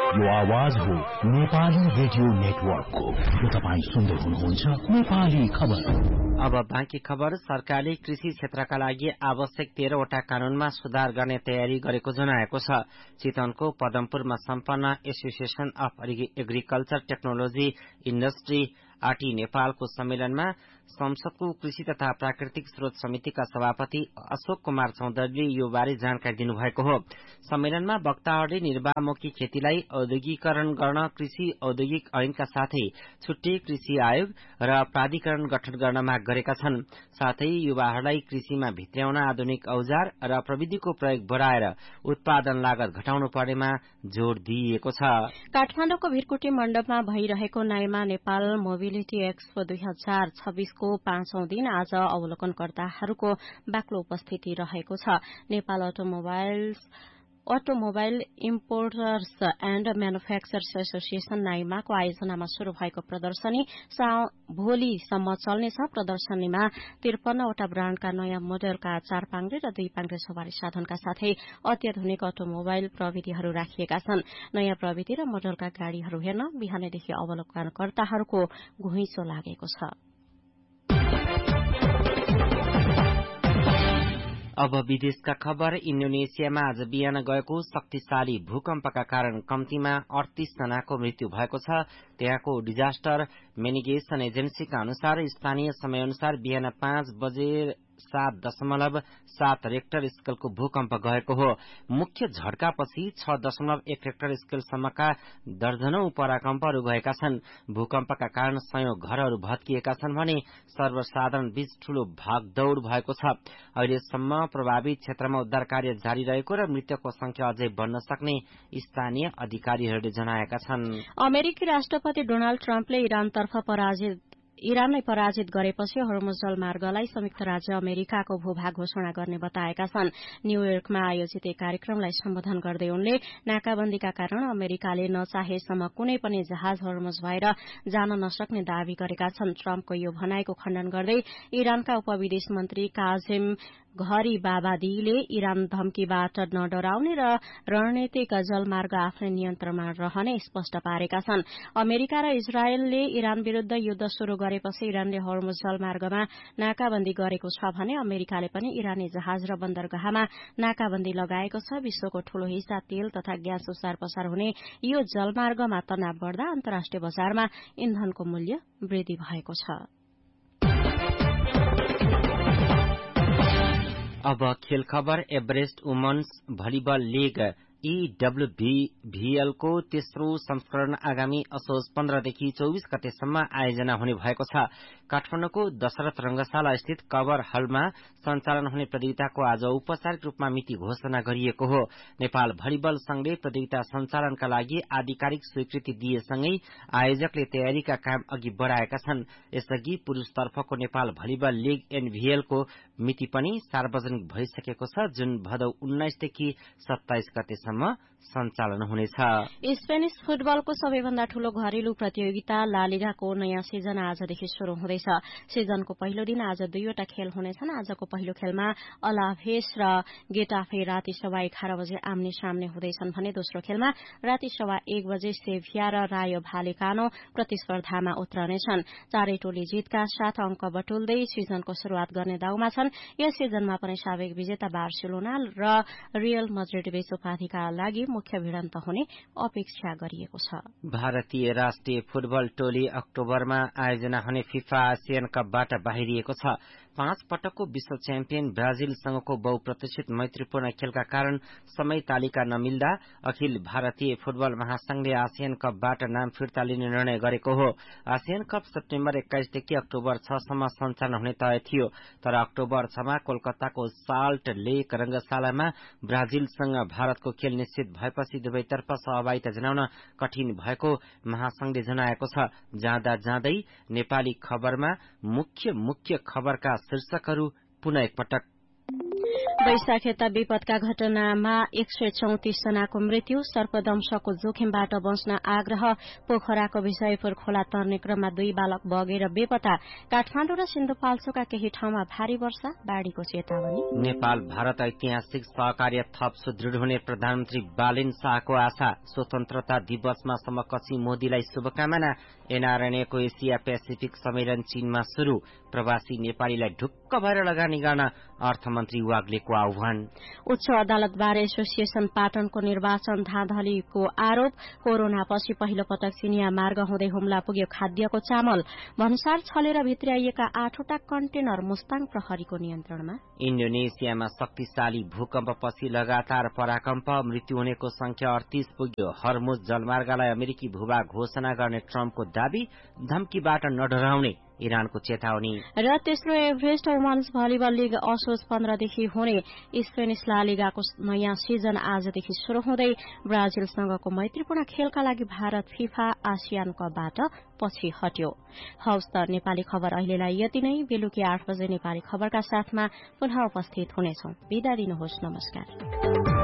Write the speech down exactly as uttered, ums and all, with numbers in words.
यो आवाज हो नेपाली रेडियो नेटवर्कको। तपाई सुन्दै हुनुहुन्छ नेपाली खबर। अब बाँकी खबर। सरकारले कृषि क्षेत्रका लागि आवश्यक तेह्रवटा कानूनमा सुधार गर्ने तयारी गरेको जनाएको छ। चितवनको पदमपुरमा सम्पन्न association of agriculture technology industry आटी नेपालको सम्मेलनमा संसदको कृषि तथा प्राकृतिक स्रोत समितिका सभापति अशोक कुमार चौधरीले यो बारे जानकारी दिनुभएको हो। सम्मेलनमा वक्ताहरूले निर्वाहमुखी खेतीलाई औद्योगिकरण गर्न कृषि औद्योगिक ऐनका साथै छुट्टै कृषि आयोग र प्राधिकरण गठन गर्न माग गरेका छन्। साथै युवाहरूलाई कृषिमा भित्र्याउन आधुनिक औजार र प्रविधिको प्रयोग बढ़ाएर उत्पादन लागत घटाउनु पर्नेमा जोड़ दिइएको छ। काठमाडौँको भिरकुटी मण्डपमा भइरहेको नाइमा नेपाल मोबिलिटी एक्सपो दुई हजार छब्बीसको पाँचौं दिन आज अवलोकनकर्ताहरूको बाक्लो उपस्थिति रहेको छ। Nepal automobiles automobile importers and manufacturers association नाइमाको आयोजनामा शुरू भएको प्रदर्शनी भोलिसम्म चल्नेछ। प्रदर्शनीमा त्रिपन्नवटा ब्राण्डका नयाँ मोडलका चार पाङ्ग्रे र दुई पाङ्ग्रे सवारी साधनका साथै अत्याधुनिक अटोमोबाइल प्रविधिहरू राखिएका छन्। नयाँ प्रविधि र मोडलका गाड़ीहरू हेर्न बिहानैदेखि अवलोकनकर्ताहरूको घुइँचो लागेको छ। अब विदेशका खबर। इन्डोनेसियामा आज बिहान गएको शक्तिशाली भूकम्पका कारण कम्तीमा अडतीस जनाको मृत्यु भएको छ। त्यहाँको डिजास्टर मेनिगेसन एजेन्सीका अनुसार स्थानीय समय अनुसार बिहान पाँच बजे सात दशमलव सात रेक्टर स्केलको भूकम्प गएको हो। मुख्य झड्कापछि छ दशमलव एक रेक्टर स्केलसम्मका दर्जनौं पराकम्पहरू गएका छन्। भूकम्पका कारण सयौं घरहरू भत्किएका छन् भने सर्वसाधारण बीच ठूलो भागदौड़ भएको छ। अहिलेसम्म प्रभावित क्षेत्रमा उद्धार कार्य जारी रहेको र मृतकको संख्या अझै बढ़न सक्ने स्थानीय अधिकारीहरूले जनाएका छन्। अमेरिकी राष्ट्रपति डोनाल्ड ट्रम्पले इरानतर्फ पराजित इरानलाई पराजित गरेपछि हर्मुज जलमार्गलाई संयुक्त राज्य अमेरिकाको भूभाग घोषणा गर्ने बताएका छन्। न्यूयोर्कमा आयोजित एक कार्यक्रमलाई सम्बोधन गर्दै उनले नाकाबन्दीका कारण अमेरिकाले नचाहेसम्म कुनै पनि जहाज हर्मुज भएर जान नसक्ने दावी गरेका छन्। ट्रम्पको यो भनाईको खण्डन गर्दै इरानका उपविदेश मन्त्री काजिम घरी बाबादीले इरान धम्कीबाट नडराउने र रणनीतिक जलमार्ग आफ्नै नियन्त्रणमा रहने स्पष्ट पारेका छन्। अमेरिका र इजरायलले इरान विरूद्ध युद्ध शुरू गरेपछि इरानले हर्मुज जलमार्गमा नाकाबन्दी गरेको छ भने अमेरिकाले पनि इरानी जहाज र बन्दरगाहमा नाकाबन्दी लगाएको छ। विश्वको ठूलो हिस्सा तेल तथा ग्यास ओसार पसार हुने यो जलमार्गमा तनाव बढ़दा अन्तर्राष्ट्रिय बजारमा इन्धनको मूल्य वृद्धि भएको छ। अब खेल खबर। एभरेस्ट वुमन्स भलिबल लीग ईडब्ल्यूभीएल को तेस्रो संस्करण आगामी असोज पन्ध्रदेखि चौबीस गतेसम्म आयोजना हुने भएको छ। काठमाडौँको दशरथ रंगशाला स्थित कवर हलमा सञ्चालन हुने प्रतियोगिताको आज औपचारिक रूपमा मिति घोषणा गरिएको हो। नेपाल भलिबल संघले प्रतियोगिता सञ्चालनका लागि आधिकारिक स्वीकृति दिएसँगै आयोजकले तयारीका काम अघि बढ़ाएका छन्। यसअघि पुरूषतर्फको नेपाल भलिबल लीग एनभीएल को मिति पनि सार्वजनिक भइसकेको छ, जुन भदौ उन्नाइसदेखि सत्ताइस गतेसम्म सञ्चालन हुनेछ। स्पेनिश फुटबलको सबैभन्दा ठूलो घरेलु प्रतियोगिता ला लिगाको नयाँ सिजन आजदेखि शुरू हुँदैछ। सिजनको पहिलो दिन आज दुईवटा खेल हुनेछन्। आजको पहिलो खेलमा अलाभेस र गेटाफे राति सवा एघार बजे आम्ने सामने हुँदैछन् भने दोस्रो खेलमा राति सवा एक बजे सेभिया र रायो भालेकानो प्रतिस्पर्धामा उत्रनेछन्। चारै टोली जितका साथ अंक बटुल्दै सिजनको शुरूआत गर्ने दाउमा छन्। यस सिजनमा पनि सावेक विजेता बार्सिलोना र रियल मद्रिड बीच उपाधिका लागि मुख्य भिडन्त हुने अपेक्षा गरिएको छ। भारतीय राष्ट्रिय फुटबल टोली अक्टोबरमा आयोजना हुने फिफा एसियन कपबाट बाहिरिएको छ। पाँच पटकको विश्व च्याम्पियन ब्राजिलसँगको बहुप्रतिष्ठित मैत्रीपूर्ण खेलका कारण समय तालिका नमिल्दा अखिल भारतीय फुटबल महासंघले आसियन कपबाट नाम फिर्ता लिने निर्णय गरेको हो। आसियन कप सेप्टेम्बर एक्काइसदेखि अक्टोबर छसम्म सञ्चालन हुने तय थियो, तर अक्टोबर छमा कोलकाताको साल्ट लेक रंगशालामा ब्राजिलसँग भारतको खेल निश्चित भएपछि दुवैतर्फ सहभागिता जनाउन कठिन भएको महासंघले जनाएको छ। जाँदा जाँदै नेपाली खबरमा मुख्य मुख्य खबरका शीर्षकहरू पुनः एकपटक। वैशाखेता विपदका घटनामा एक सय चौतिस जनाको मृत्यु, सर्पदंशको जोखिमबाट बच्न आग्रह, पोखराको विजयपुर खोला तर्ने क्रममा दुई बालक बगेर बेपत्ता, काठमाडौँ र सिन्धुपाल्चोकका केही ठाउँमा भारी वर्षा, बाढ़ीको चेतावनी। नेपाल भारत ऐतिहासिक सहकार्य थप सुदृढ हुने प्रधानमन्त्री बालिन शाहको आशा, स्वतन्त्रता दिवसमा समकक्षी मोदीलाई शुभकामना। एनआरएनएको एसिया पेसिफिक सम्मेलन चीनमा शुरू, प्रवासी नेपालीलाई ढुक्क भएर लगानी गर्न अर्थमन्त्री वाग्लेको आह्वान। उच्च अदालत बार एसोसिएसन पाटनको निर्वाचन धाँधलीको आरोप, कोरोनापछि पहिलो पटक चिनिया मार्ग हुँदै हुम्ला पुग्यो खाद्यको चामल, भन्सार छलेर भित्र्याइएका आठवटा कन्टेनर मुस्ताङ प्रहरीको नियन्त्रणमा। इण्डोनेसियामा शक्तिशाली भूकम्पपछि लगातार पराकम्प, मृत्यु हुनेको संख्या अडतीस पुग्यो। हर्मुज जलमार्गलाई अमेरिकी भूभाग घोषणा गर्ने ट्रम्पको दावी, धम्कीबाट नडराउने इरानको चेतावनी। र तेस्रो एभरेस्ट वुमन्स भलिबल लीग असोज पन्ध्रदेखि हुने स्पेनिस ला लिगाको नयाँ सिजन आजदेखि शुरू हुँदै ब्राजिलसँगको मैत्रीपूर्ण खेलका लागि भारत फिफा आसियान कपबाट पछि हट्यो। हौस् त नेपाली खबर अहिलेलाई यति नै। बेलुकी आठ बजे नेपाली खबरका साथमा पुनः उपस्थित हुनेछौं। बिदा दिनुहोस्, नमस्कार।